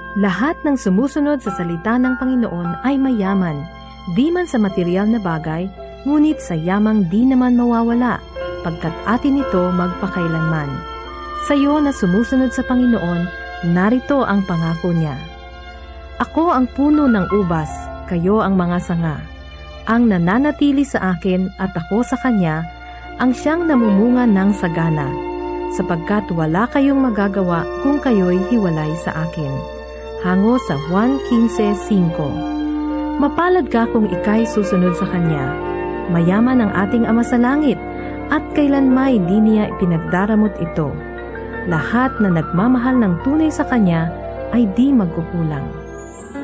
Lahat ng sumusunod sa salita ng Panginoon ay mayaman, di man sa material na bagay, ngunit sa yamang di naman mawawala, pagkat atin ito magpakailanman. Sa iyo na sumusunod sa Panginoon, narito ang pangako niya. Ako ang puno ng ubas, kayo ang mga sanga. Ang nananatili sa akin at ako sa kanya, ang siyang namumunga ng sagana, sapagkat wala kayong magagawa kung kayo'y hiwalay sa akin. Hango sa Juan 15:5. Mapalad ka kung ika'y susunod sa Kanya. Mayaman ang ating Ama sa langit, at kailanmay di niya ipinagdaramot ito. Lahat na nagmamahal ng tunay sa Kanya ay di magkukulang.